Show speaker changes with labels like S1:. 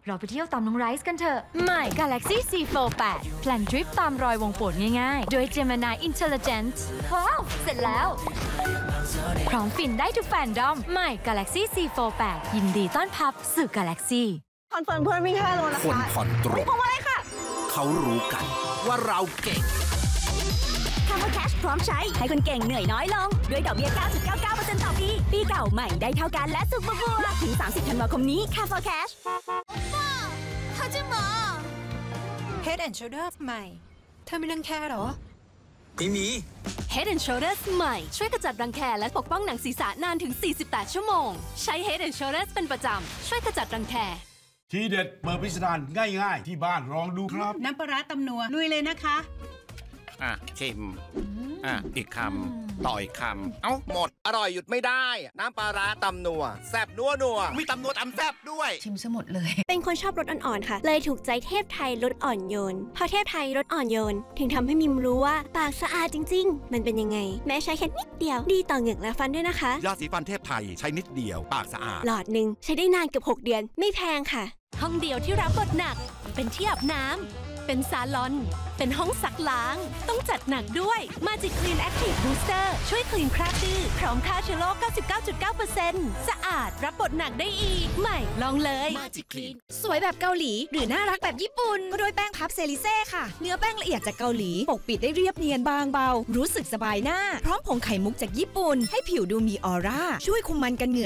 S1: เราไปเที่ยวตามน้องไรซ์กันเถอะใหม่ Galaxy C48 แพลนทริปตามรอยวงโปรดง่ายๆโดย Gemini Intelligence ว้าว เสร็จแล้วพร้อมฟินได้ทุกแฟนดอมใหม่ Galaxy C48 ยินดีต้อนรับสู่ Galaxy
S2: คอนเฟิร์มเพื่อนวิ่ง5 โลนะคะ
S3: คนผ่อนตรง
S2: พวงมาลัยค่ะ
S3: เขารู้กันว่าเราเก่ง
S4: คำว่า Cash พร้อมใช้ให้คนเก่งเหนื่อยน้อยลงด้วยดอกเบี้ย 9.99% ต่อปีปีเก่าใหม่ได้เท่ากันและสุขบัวถึง 30 ธันวาคมนี้แค่ for cash
S5: Head and Shoulders ใหม่เธอไม่รังแคหรอ
S3: ไม่มี
S6: Head and Shoulders ใหม่ช่วยกระจัดรังแคและปกป้องหนังศีรษะนานถึง 48 ชั่วโมงใช้ Head and Shoulders เป็นประจำช่วยกระจัดรังแค
S7: ทีเด็ดเปิดพิสดารง่ายๆที่บ้านลองดูครับ
S5: น้ำปลาร้าตำนัวลุยเลยนะคะ
S3: ชิมอีกคำต่ออีกคำเอ้าหมดอร่อยหยุดไม่ได้น้ำปลาร้าตำนัวแซ่บนัวมีตำนัวตำแซ่บด้วย
S5: ชิมซะหมดเลย
S4: เป็นคนชอบรสอ่อนๆค่ะเลยถูกใจเทพไทยรสอ่อนโยนพอเทพไทยรสอ่อนโยนถึงทำให้มิมรู้ว่าปากสะอาดจริงๆมันเป็นยังไงแม้ใช้แค่นิดเดียวดีต่อเหงือกและฟันด้วยนะคะ
S3: ยาสีฟันเทพไทยใช้นิดเดียวปากสะอาด
S4: หลอดหนึ่งใช้ได้นานเกือบ6 เดือนไม่แพงค่ะ
S6: ห้องเดียวที่รับบทหนักเป็นที่อาบน้ำเป็นซาลอนเป็นห้องซักล้างต้องจัดหนักด้วย Magic Clean Active Booster ช่วยคลีนคราบดื้อพร้อมฆ่าเชื้อโรค 99.9% สะอาดรับบทหนักได้อีกใหม่ลองเลย
S3: Magic Clean
S8: สวยแบบเกาหลีหรือน่ารักแบบญี่ปุ่นก็ด้วยแป้งพับเซริเซ่ค่ะเนื้อแป้งละเอียดจากเกาหลีปกปิดได้เรียบเนียนบางเบารู้สึกสบายหน้าพร้อมผงไข่มุกจากญี่ปุ่นให้ผิวดูมีออร่าช่วยคุมมันกันเหงื่อ